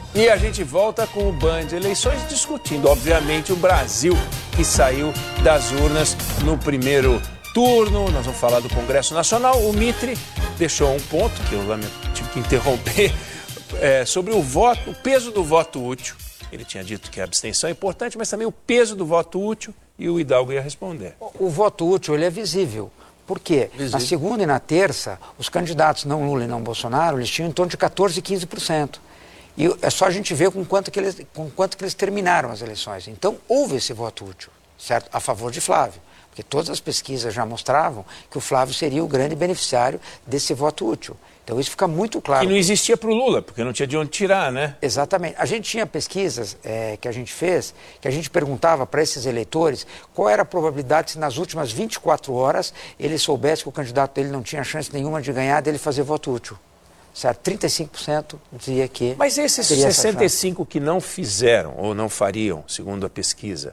E a gente volta com o Band Eleições discutindo, obviamente, o Brasil que saiu das urnas no primeiro turno. Nós vamos falar do Congresso Nacional. O Mitre deixou um ponto, que eu tive que interromper, sobre o voto, o peso do voto útil. Ele tinha dito que a abstenção é importante, mas também o peso do voto útil, e o Hidalgo ia responder. O voto útil, ele é visível. Por quê? Na segunda e na terça, os candidatos não Lula e não Bolsonaro, eles tinham em torno de 14% e 15%. E é só a gente ver com quanto que eles terminaram as eleições. Então, houve esse voto útil, certo? A favor de Flávio. Porque todas as pesquisas já mostravam que o Flávio seria o grande beneficiário desse voto útil. Então, isso fica muito claro. E não existia para o Lula, porque não tinha de onde tirar, né? Exatamente. A gente tinha pesquisas que a gente fez, que a gente perguntava para esses eleitores qual era a probabilidade se nas últimas 24 horas ele soubesse que o candidato dele não tinha chance nenhuma de ganhar, dele fazer voto útil. Certo? 35% dizia que... Mas esses 65% que não fizeram ou não fariam, segundo a pesquisa,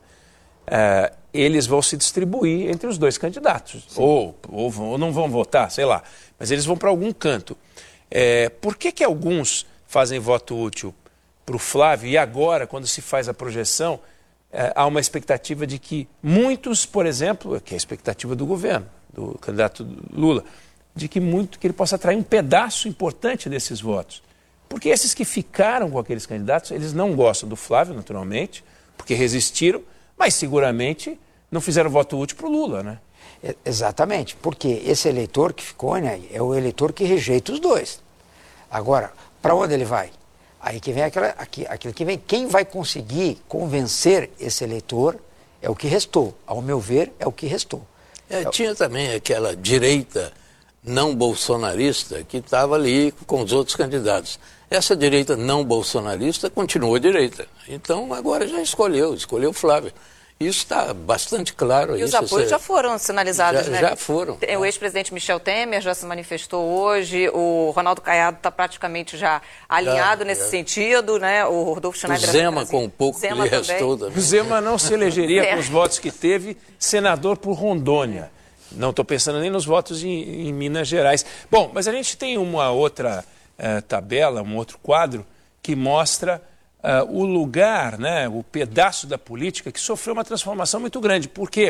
eles vão se distribuir entre os dois candidatos. Ou não vão votar, sei lá. Mas eles vão para algum canto. Por que alguns fazem voto útil para o Flávio e agora, quando se faz a projeção, há uma expectativa de que muitos, por exemplo, que é a expectativa do governo, do candidato Lula, de que ele possa atrair um pedaço importante desses votos. Porque esses que ficaram com aqueles candidatos, eles não gostam do Flávio, naturalmente, porque resistiram, mas seguramente não fizeram voto útil para o Lula, né? Exatamente, porque esse eleitor que ficou, né, é o eleitor que rejeita os dois. Agora, para onde ele vai? Aí que vem aquilo que vem. Quem vai conseguir convencer esse eleitor é o que restou. Ao meu ver, é o que restou. Tinha também aquela direita não bolsonarista que estava ali com os outros candidatos. Essa direita não bolsonarista continuou direita. Então agora já escolheu Flávio. Isso está bastante claro. E os apoios já foram sinalizados, né? Já foram. O ex-presidente Michel Temer já se manifestou hoje, o Ronaldo Caiado está praticamente já alinhado nesse sentido, né? O Rodolfo Schneider... O Zema, com um pouco que lhe restou. O Zema não se elegeria com os votos que teve, senador por Rondônia. Não estou pensando nem nos votos em Minas Gerais. Bom, mas a gente tem uma outra tabela, um outro quadro que mostra o lugar, né, o pedaço da política que sofreu uma transformação muito grande. Porque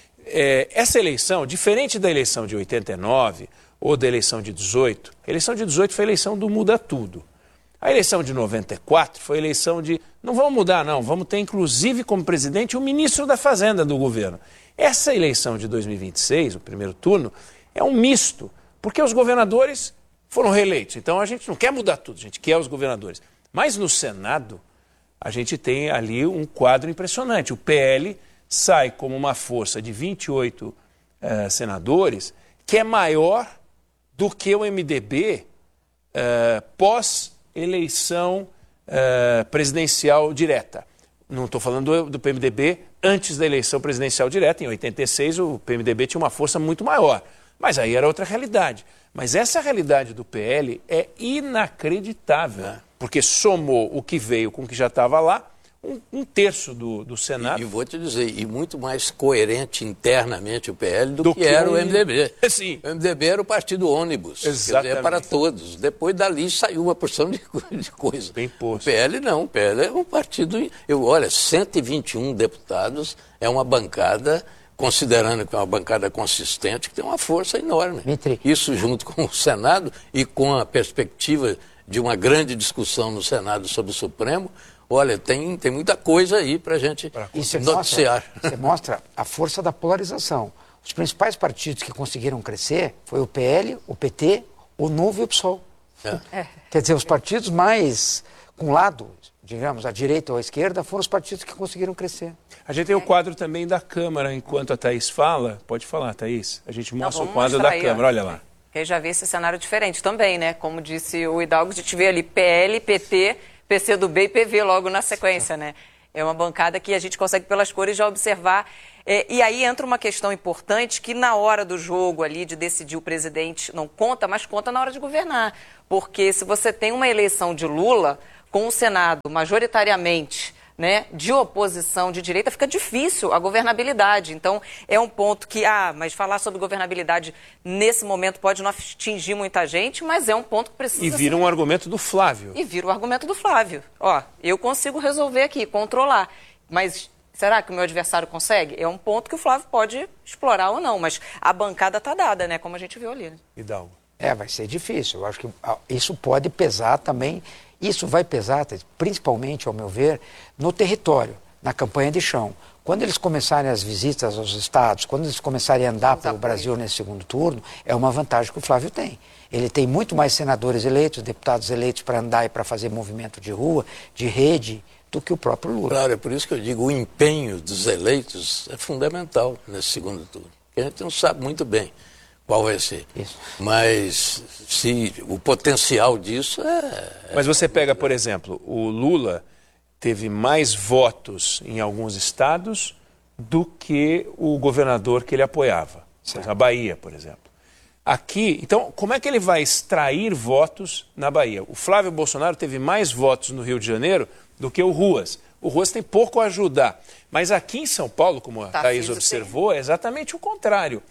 essa eleição, diferente da eleição de 89 ou da eleição de 18, a eleição de 18 foi a eleição do muda tudo. A eleição de 94 foi a eleição de não vamos mudar não, vamos ter inclusive como presidente o ministro da Fazenda do governo. Essa eleição de 2026, o primeiro turno, é um misto, porque os governadores foram reeleitos. Então a gente não quer mudar tudo, a gente quer os governadores. Mas no Senado, a gente tem ali um quadro impressionante. O PL sai como uma força de 28 senadores, que é maior do que o MDB pós-eleição presidencial direta. Não estou falando do PMDB antes da eleição presidencial direta. Em 86, o PMDB tinha uma força muito maior. Mas aí era outra realidade. Mas essa realidade do PL é inacreditável. Porque somou o que veio com o que já estava lá, um terço do Senado. E vou te dizer, e muito mais coerente internamente o PL do que era o MDB. Sim. O MDB era o partido ônibus, exatamente, era para todos. Depois dali saiu uma porção de coisa. Bem posto. O PL não, o PL é um partido... Olha, 121 deputados é uma bancada, considerando que é uma bancada consistente, que tem uma força enorme. Mitre. Isso junto com o Senado e com a perspectiva de uma grande discussão no Senado sobre o Supremo, olha, tem muita coisa aí para a gente noticiar. Você mostra a força da polarização. Os principais partidos que conseguiram crescer foi o PL, o PT, o Novo e o PSOL. Quer dizer, os partidos mais com lado, digamos, à direita ou à esquerda, foram os partidos que conseguiram crescer. A gente tem o quadro também da Câmara, enquanto a Thaís fala. Pode falar, Thaís. A gente mostra o quadro da Câmara, olha lá. Que já vê esse cenário diferente também, né? Como disse o Hidalgo, a gente vê ali PL, PT, PCdoB e PV logo na sequência, né? É uma bancada que a gente consegue pelas cores já observar. E aí entra uma questão importante que na hora do jogo ali de decidir o presidente não conta, mas conta na hora de governar. Porque se você tem uma eleição de Lula com o Senado majoritariamente, né, de oposição de direita, fica difícil a governabilidade. Então, é um ponto que, mas falar sobre governabilidade nesse momento pode não atingir muita gente, mas é um ponto que precisa... E vira um argumento do Flávio. E vira o argumento do Flávio. Eu consigo resolver aqui, controlar, mas será que o meu adversário consegue? É um ponto que o Flávio pode explorar ou não, mas a bancada está dada, né, como a gente viu ali. Né? Hidalgo. Vai ser difícil. Eu acho que isso pode pesar também. Isso vai pesar, principalmente, ao meu ver, no território, na campanha de chão. Quando eles começarem as visitas aos estados, quando eles começarem a andar pelo Brasil nesse segundo turno, é uma vantagem que o Flávio tem. Ele tem muito mais senadores eleitos, deputados eleitos para andar e para fazer movimento de rua, de rede, do que o próprio Lula. Claro, é por isso que eu digo, o empenho dos eleitos é fundamental nesse segundo turno. Porque a gente não sabe muito bem qual vai ser. Isso. Mas se o potencial disso Mas você pega, por exemplo, o Lula teve mais votos em alguns estados do que o governador que ele apoiava. A Bahia, por exemplo. Aqui, então, como é que ele vai extrair votos na Bahia? O Flávio Bolsonaro teve mais votos no Rio de Janeiro do que o Ruas. O Ruas tem pouco a ajudar. Mas aqui em São Paulo, como a Thaís observou, é exatamente o contrário.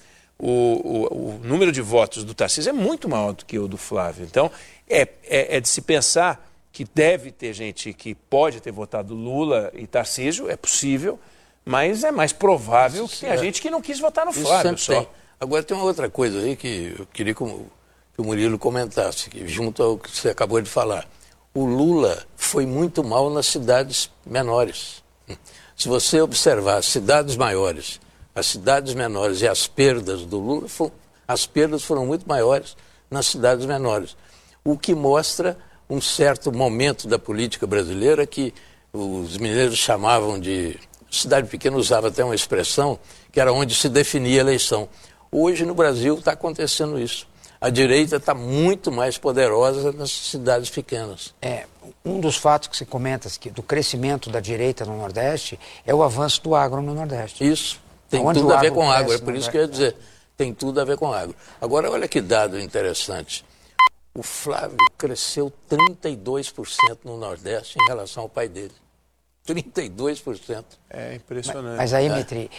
O número de votos do Tarcísio é muito maior do que o do Flávio. Então, é de se pensar que deve ter gente que pode ter votado Lula e Tarcísio, é possível, mas é mais provável que tenha gente que não quis votar no Flávio só. Tem. Agora tem uma outra coisa aí que eu queria que o Murilo comentasse, que junto ao que você acabou de falar. O Lula foi muito mal nas cidades menores. Se você observar as cidades maiores, as cidades menores e as perdas do Lula, as perdas foram muito maiores nas cidades menores. O que mostra um certo momento da política brasileira que os mineiros chamavam de... Cidade pequena usava até uma expressão que era onde se definia a eleição. Hoje no Brasil está acontecendo isso. A direita está muito mais poderosa nas cidades pequenas. Um dos fatos que se comenta do crescimento da direita no Nordeste é o avanço do agro no Nordeste. Isso. Tem tudo a ver com agro, é por isso que eu ia dizer, tem tudo a ver com agro. Agora, olha que dado interessante. O Flávio cresceu 32% no Nordeste em relação ao pai dele. 32%. É impressionante. Mas aí, Mitri,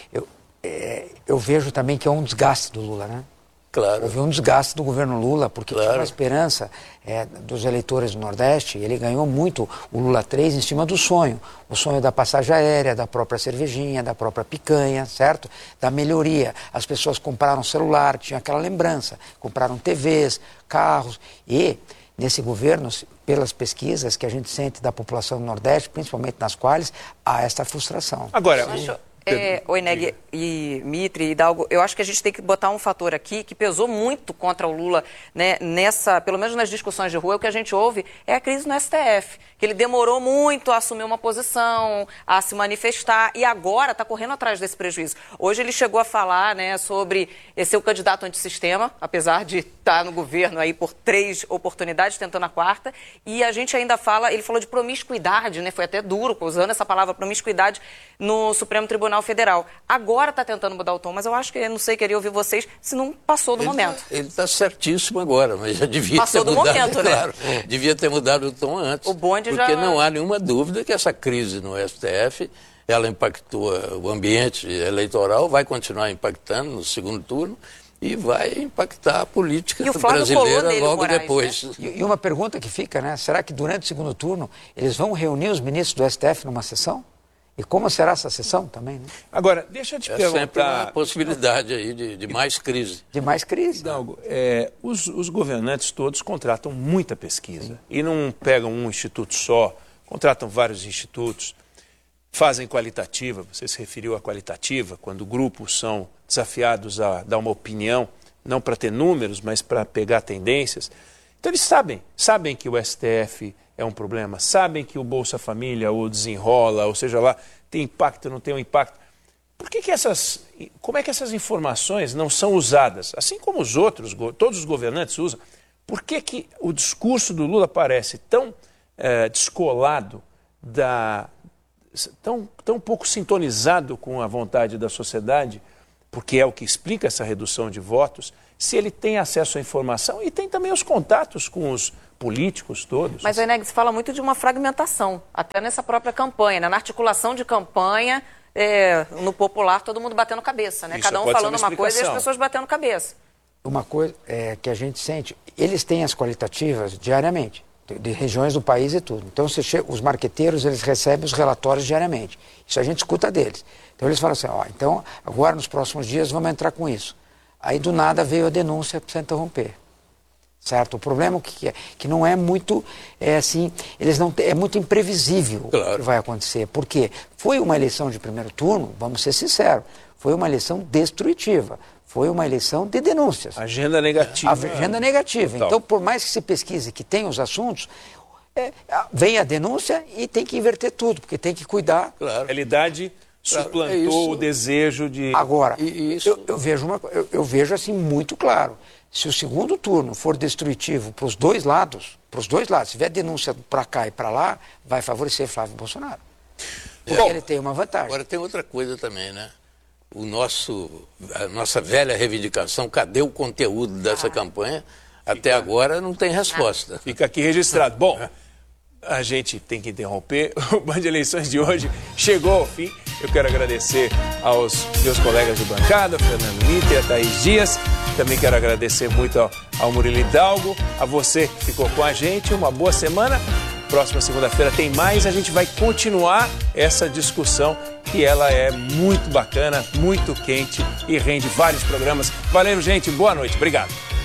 eu vejo também que é um desgaste do Lula, né? Claro. Houve um desgaste do governo Lula, porque tinha uma esperança dos eleitores do Nordeste. Ele ganhou muito o Lula 3 em cima do sonho. O sonho da passagem aérea, da própria cervejinha, da própria picanha, certo? Da melhoria. As pessoas compraram celular, tinha aquela lembrança. Compraram TVs, carros. E nesse governo, pelas pesquisas que a gente sente da população do Nordeste, principalmente nas quais, há essa frustração. Agora... Oineg e Mitri e Hidalgo, eu acho que a gente tem que botar um fator aqui que pesou muito contra o Lula, né, pelo menos nas discussões de rua, o que a gente ouve é a crise no STF, que ele demorou muito a assumir uma posição, a se manifestar, e agora está correndo atrás desse prejuízo. Hoje ele chegou a falar, né, sobre ser o candidato antissistema, apesar de estar no governo aí por 3 oportunidades, tentando a 4ª, e a gente ainda ele falou de promiscuidade, né, foi até duro usando essa palavra promiscuidade no Supremo Tribunal Federal. Agora está tentando mudar o tom, mas eu acho que, eu não sei, queria ouvir vocês, se não passou do momento. Ele está certíssimo agora, mas já devia passou ter mudado. Passou do momento, claro, né? Devia ter mudado o tom antes. O bonde porque não há nenhuma dúvida que essa crise no STF, ela impactou o ambiente eleitoral, vai continuar impactando no segundo turno e vai impactar a política brasileira logo depois. Né? E uma pergunta que fica, né? Será que durante o segundo turno eles vão reunir os ministros do STF numa sessão? E como será essa sessão também, né? Agora, deixa eu te perguntar... É sempre uma possibilidade aí de mais crise. De mais crise. Hidalgo, os governantes todos contratam muita pesquisa. Sim. E não pegam um instituto só, contratam vários institutos, fazem qualitativa, você se referiu à qualitativa, quando grupos são desafiados a dar uma opinião, não para ter números, mas para pegar tendências. Então eles sabem que o STF é um problema, sabem que o Bolsa Família ou Desenrola, ou seja lá, tem impacto, não tem um impacto. Como é que essas informações não são usadas? Assim como os outros, todos os governantes usam, por que o discurso do Lula parece tão descolado, tão pouco sintonizado com a vontade da sociedade, porque é o que explica essa redução de votos, se ele tem acesso à informação e tem também os contatos com os políticos todos. Mas, Eneg, se fala muito de uma fragmentação, até nessa própria campanha, né? Na articulação de campanha, no popular, todo mundo batendo cabeça, né? Isso Cada um falando uma coisa e as pessoas batendo cabeça. Uma coisa que a gente sente, eles têm as qualitativas diariamente, de regiões do país e tudo. Então, os marqueteiros, eles recebem os relatórios diariamente. Isso a gente escuta deles. Então, eles falam assim, então, agora nos próximos dias vamos entrar com isso. Aí, do nada, veio a denúncia para interromper. Certo? O problema o que é? Que não é muito, é muito imprevisível o que vai acontecer. Porque foi uma eleição de primeiro turno, vamos ser sinceros, foi uma eleição destrutiva. Foi uma eleição de denúncias. Agenda negativa. Agenda negativa. Então, por mais que se pesquise que tem os assuntos, vem a denúncia e tem que inverter tudo, porque tem que cuidar. Claro. A realidade suplantou o desejo de... Agora, eu vejo assim muito claro. Se o segundo turno for destrutivo para os dois lados, se tiver denúncia para cá e para lá, vai favorecer Flávio Bolsonaro. Porque ele tem uma vantagem. Agora tem outra coisa também, né? A nossa velha reivindicação, cadê o conteúdo dessa campanha? Até agora não tem resposta. Fica aqui registrado. Bom, a gente tem que interromper. O Band Eleições de hoje chegou ao fim. Eu quero agradecer aos meus colegas de bancada, Fernando Mitter, a Thaís Dias. Também quero agradecer muito ao Murilo Hidalgo, a você que ficou com a gente. Uma boa semana. Próxima segunda-feira tem mais. A gente vai continuar essa discussão que ela é muito bacana, muito quente e rende vários programas. Valeu, gente. Boa noite. Obrigado.